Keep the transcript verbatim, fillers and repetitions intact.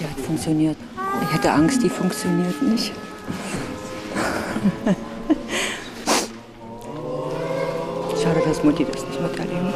Die hat funktioniert. Ich hatte Angst, die funktioniert nicht. Schade, dass Mutti das nicht miterleben kann.